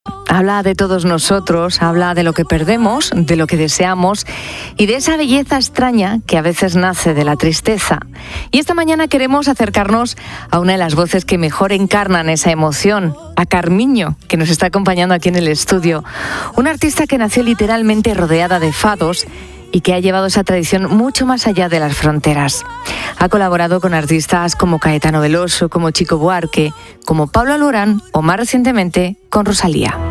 Habla de todos nosotros, habla de lo que perdemos, de lo que deseamos y de esa belleza extraña que a veces nace de la tristeza. Y esta mañana queremos acercarnos a una de las voces que mejor encarnan esa emoción, a Carmiño, que nos está acompañando aquí en el estudio. Una artista que nació literalmente rodeada de fados y que ha llevado esa tradición mucho más allá de las fronteras. Ha colaborado con artistas como Caetano Veloso, como Chico Buarque, como Pablo Alborán o más recientemente con Rosalía.